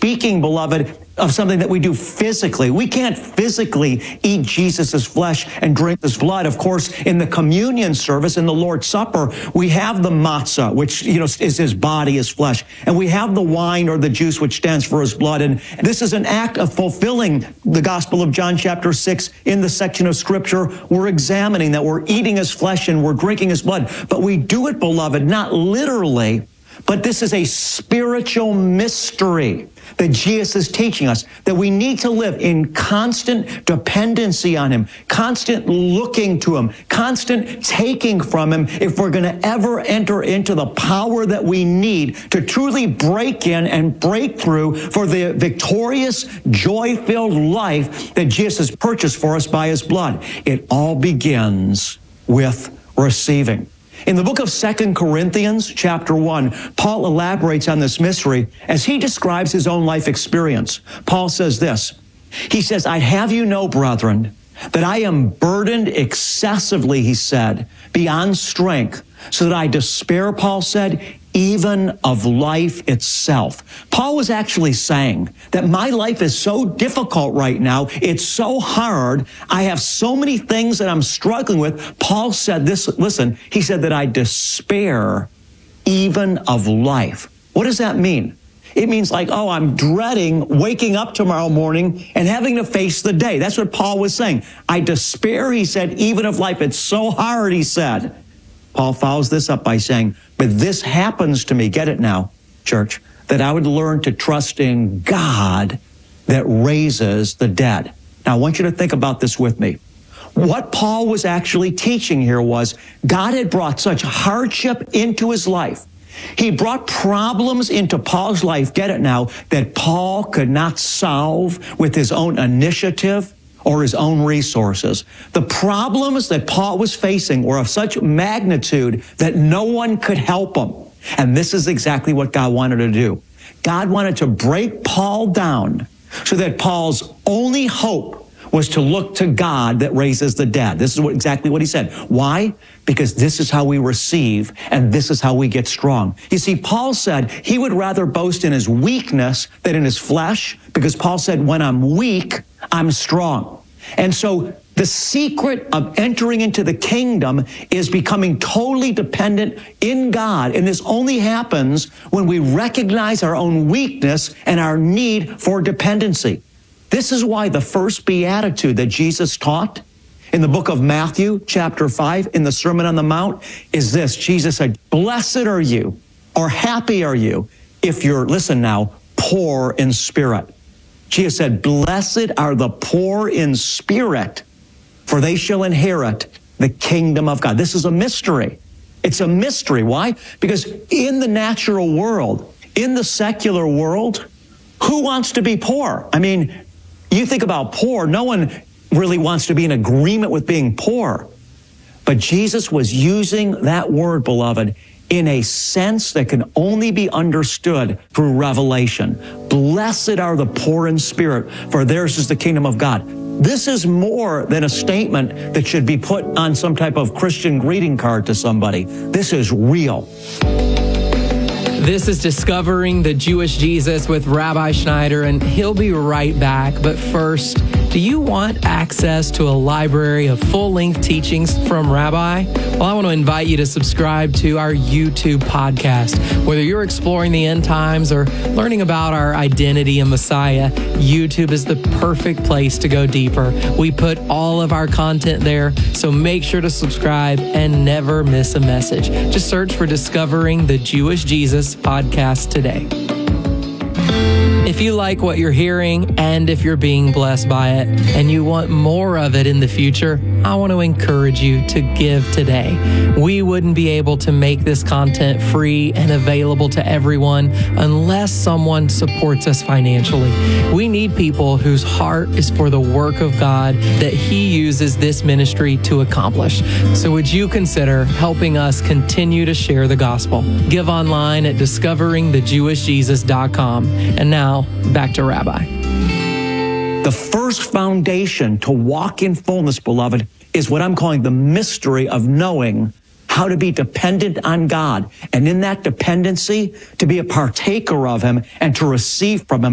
speaking, beloved, of something that we do physically. We can't physically eat Jesus' flesh and drink his blood. Of course, in the communion service, in the Lord's Supper, we have the matzah, which, is his body, his flesh. And we have the wine or the juice, which stands for his blood. And this is an act of fulfilling the Gospel of John chapter 6 in the section of Scripture. We're examining that we're eating his flesh and we're drinking his blood. But we do it, beloved, not literally, but this is a spiritual mystery that Jesus is teaching us, that we need to live in constant dependency on him, constant looking to him, constant taking from him if we're going to ever enter into the power that we need to truly break in and break through for the victorious, joy-filled life that Jesus has purchased for us by his blood. It all begins with receiving. In the book of 2 Corinthians, chapter 1, Paul elaborates on this mystery as he describes his own life experience. Paul says this, he says, "I have you know, brethren, that I am burdened excessively," he said, "beyond strength, so that I despair," Paul said, "even of life itself." Paul was actually saying that my life is so difficult right now. It's so hard. I have so many things that I'm struggling with. Paul said this, listen, he said that I despair even of life. What does that mean? It means like, oh, I'm dreading waking up tomorrow morning and having to face the day. That's what Paul was saying. I despair, he said, even of life. It's so hard, he said. Paul follows this up by saying, but this happens to me, get it now, church, that I would learn to trust in God that raises the dead. Now, I want you to think about this with me. What Paul was actually teaching here was God had brought such hardship into his life. He brought problems into Paul's life, get it now, that Paul could not solve with his own initiative or his own resources. The problems that Paul was facing were of such magnitude that no one could help him. And this is exactly what God wanted to do. God wanted to break Paul down so that Paul's only hope was to look to God that raises the dead. This is exactly what he said. Why? Because this is how we receive, and this is how we get strong. You see, Paul said he would rather boast in his weakness than in his flesh, because Paul said, when I'm weak, I'm strong. And so the secret of entering into the kingdom is becoming totally dependent in God. And this only happens when we recognize our own weakness and our need for dependency. This is why the first beatitude that Jesus taught in the book of Matthew, chapter 5, in the Sermon on the Mount, is this. Jesus said, blessed are you, or happy are you, if you're, listen now, poor in spirit. Jesus said, blessed are the poor in spirit, for they shall inherit the kingdom of God. This is a mystery. It's a mystery. Why? Because in the natural world, in the secular world, who wants to be poor? I mean, you think about poor, no one really wants to be in agreement with being poor. But Jesus was using that word, beloved, in a sense that can only be understood through revelation. Blessed are the poor in spirit, for theirs is the kingdom of God. This is more than a statement that should be put on some type of Christian greeting card to somebody. This is real. This is Discovering the Jewish Jesus with Rabbi Schneider, and he'll be right back. But first, do you want access to a library of full-length teachings from Rabbi? Well, I want to invite you to subscribe to our YouTube podcast. Whether you're exploring the end times or learning about our identity in Messiah, YouTube is the perfect place to go deeper. We put all of our content there, so make sure to subscribe and never miss a message. Just search for Discovering the Jewish Jesus podcast today. If you like what you're hearing, and if you're being blessed by it, and you want more of it in the future, I want to encourage you to give today. We wouldn't be able to make this content free and available to everyone unless someone supports us financially. We need people whose heart is for the work of God that He uses this ministry to accomplish. So would you consider helping us continue to share the gospel? Give online at discoveringthejewishjesus.com. And now, back to Rabbi. The first foundation to walk in fullness, beloved, is what I'm calling the mystery of knowing how to be dependent on God. And in that dependency, to be a partaker of Him and to receive from Him